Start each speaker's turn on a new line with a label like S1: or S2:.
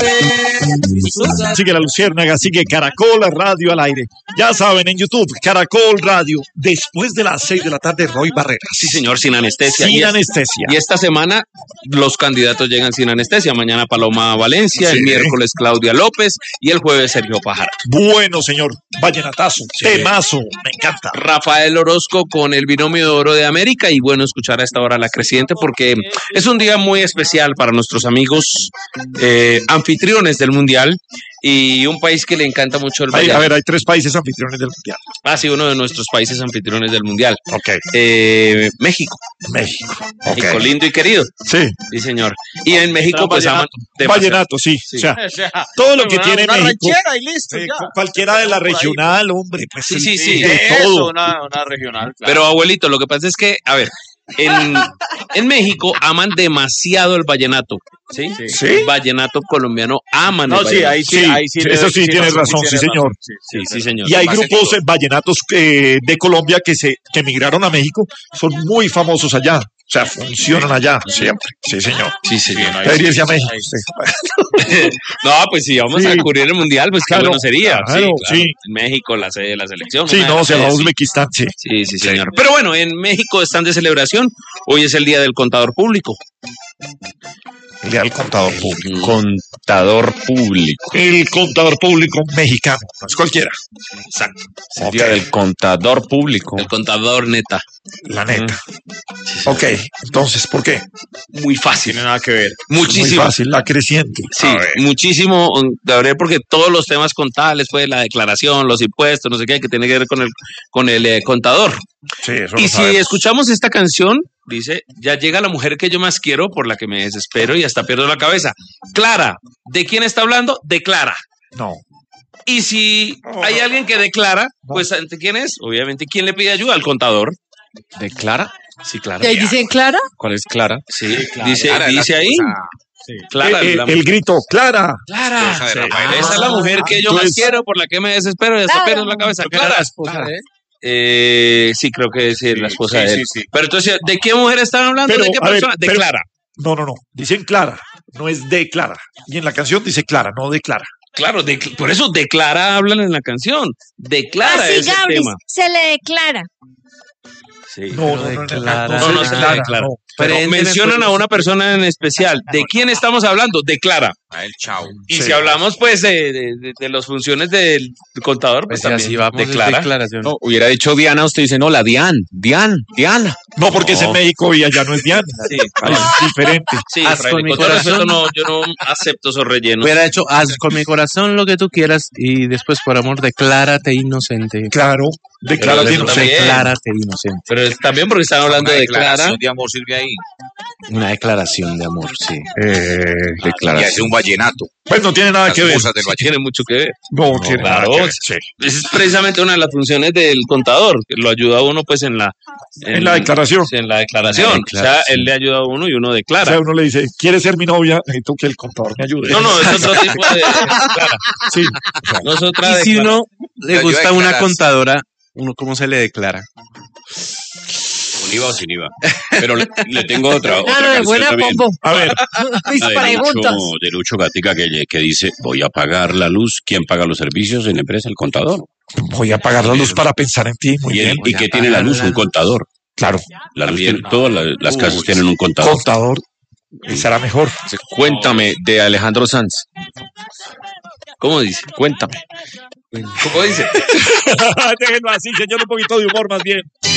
S1: Sigue La Luciérnaga, sigue Caracol Radio al aire. Ya saben, en YouTube, Caracol Radio. Después de las 6 de la tarde, Roy Barreras.
S2: Sí, señor, sin anestesia.
S1: Sin anestesia.
S2: Y esta semana los candidatos llegan sin anestesia. Mañana Paloma Valencia, sí. El miércoles Claudia López y el jueves Sergio Pájaro.
S1: Bueno, señor, vallenatazo, sí. Temazo, me encanta.
S2: Rafael Orozco con el binomio de oro de América y bueno, escuchar a esta hora a la Creciente porque es un día muy especial para nuestros amigos anfitriones del Mundial y un país que le encanta mucho el vallenato.
S1: A ver, hay 3 países anfitriones del Mundial.
S2: Ah, sí, uno de nuestros países anfitriones del Mundial.
S1: Ok.
S2: México.
S1: México,
S2: lindo y querido.
S1: Sí.
S2: Sí, señor. Y en México, pues aman
S1: vallenato, sí. O sea, todo lo que tiene
S3: una
S1: México.
S3: Ranchera y listo,
S1: cualquiera de la regional, hombre. Pues
S2: sí.
S1: De todo.
S3: Una regional. Claro.
S2: Pero, abuelito, lo que pasa es que, a ver, en México aman demasiado el vallenato. ¿Sí? El vallenato colombiano aman el vallenato.
S3: Ahí sí.
S1: Eso sí, tienes razón, sí, señor.
S2: Sí, señor.
S1: Y hay grupos vallenatos de Colombia que emigraron a México, son muy famosos allá. O sea, funcionan allá siempre. Sí, señor.
S2: Sí.
S1: Debería irse a México.
S2: No, pues si vamos a cubrir el Mundial, pues qué bueno sería.
S1: Claro.
S2: En México, la sede de la selección.
S1: Sí, se va a Uzbekistán, sí.
S2: Sí, señor. Pero bueno, en México están de celebración. Hoy es el Día del Contador Público.
S1: El día del contador público.
S4: Contador público.
S1: El contador público mexicano, no es cualquiera.
S2: Exacto.
S4: El día del contador público.
S2: El contador neta.
S1: La neta. Ok, entonces, ¿por qué?
S2: Muy fácil.
S3: Tiene nada que ver.
S2: Muchísimo.
S1: Muy fácil, la Creciente.
S2: Sí, muchísimo, Gabriel, porque todos los temas contables, pues la declaración, los impuestos, no sé qué, que tiene que ver con el contador.
S1: Sí, eso
S2: y
S1: lo
S2: si
S1: sabemos.
S2: escuchamos esta canción, dice, ya llega la mujer que yo más quiero, por la que me desespero y hasta pierdo la cabeza. Clara, ¿de quién está hablando? De Clara.
S1: No.
S2: Y si hay alguien que declara, pues ¿ante quién es? Obviamente, ¿quién le pide ayuda? Al contador.
S4: ¿De Clara?
S2: Sí, Clara.
S5: ¿Y ahí dicen Clara?
S4: ¿Cuál es Clara?
S2: Sí,
S3: Clara.
S2: dice ahí.
S3: Sí.
S2: Clara,
S1: El grito, Clara.
S2: Clara.
S3: Esa de
S2: Sí.
S3: Rafael.
S2: Esa es la mujer que yo más
S1: Entonces-
S2: quiero, por la que me desespero y hasta pierdo la cabeza. Clara. Sí, creo que es la esposa de él.
S3: Sí.
S2: Pero entonces, ¿de qué mujer están hablando?
S1: Pero,
S2: ¿De qué
S1: a ver,
S2: persona? De
S1: pero-
S2: Clara.
S1: No. Dicen Clara. No es de Clara. Y en la canción dice Clara, no de Clara.
S2: Claro, por eso de Clara hablan en la canción. De Clara
S5: Así,
S2: es el
S5: Gabri,
S2: tema.
S5: se le declara.
S2: Sí.
S1: No,
S2: No,
S1: se
S2: no se
S1: declara,
S2: declara.
S1: no.
S2: Pero mencionan a una persona en especial. ¿De quién estamos hablando? De Clara.
S3: A él, chao.
S2: Y
S1: Sí.
S2: si hablamos, pues, de las funciones del contador, pues, también
S4: así vamos,
S2: de Clara.
S4: declaración. No, hubiera dicho Diana, usted dice, no, la Diana.
S1: No, porque es en México y allá no es Diana.
S2: Sí,
S1: Es diferente.
S2: sí,
S4: Haz
S2: Fraile,
S4: con mi
S2: con todo
S4: corazón.
S2: respeto, no, yo no acepto esos rellenos.
S4: Hubiera hecho, haz con mi corazón lo que tú quieras y después, por amor, declárate inocente.
S1: Claro, declara
S2: Pero
S1: inocente.
S2: también.
S4: Declárate inocente.
S2: Pero también porque están hablando de Clara.
S3: de amor sirve ahí.
S4: Una declaración de amor, sí.
S3: Y
S4: Declaración.
S3: hace un vallenato.
S1: Pues no tiene nada
S3: Las
S1: que ver.
S3: musas del vallenato.
S2: Tiene mucho que ver.
S1: No tiene nada
S2: claro.
S1: que ver. Sí.
S2: Esa es precisamente una de las funciones del contador, que lo ayuda a uno pues en la
S1: declaración.
S2: Sí, en la declaración. O sea, él le ayuda a uno y uno
S1: O
S2: declara.
S1: sea, uno le dice, ¿quieres ser mi novia? Necesito que el contador me ayude.
S2: No, es otro tipo de declara.
S1: Sí.
S2: No es otra
S4: Y si
S2: declara.
S4: uno le
S3: Ayuda
S4: gusta
S3: a
S4: una
S3: declarar.
S4: contadora, ¿uno cómo se le declara?
S6: ¿Con IVA o sin IVA? Pero le tengo otra
S5: Claro, de
S6: canción
S5: buena
S6: también.
S5: pompo.
S1: A ver,
S5: Mis
S6: La
S5: preguntas.
S6: de Lucho Gatica que dice, voy a pagar la luz. ¿Quién paga los servicios en la empresa? El contador.
S1: voy a apagar la luz para pensar en ti. Muy
S6: ¿Y,
S1: bien.
S6: ¿y qué tiene la luz? Un contador.
S1: Claro,
S6: La luz tiene, todas las casas tienen un contador.
S1: contador. Será mejor.
S4: Cuéntame, de Alejandro Sanz.
S2: ¿Cómo dice?
S4: Cuéntame.
S2: ¿Cómo dice?
S1: Déjenlo así, señor, un poquito de humor más bien.